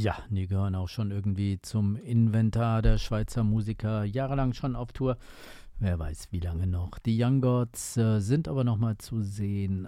Ja, die gehören auch schon irgendwie zum Inventar der Schweizer Musiker, jahrelang schon auf Tour. Wer weiß, wie lange noch. Die Young Gods sind aber noch mal zu sehen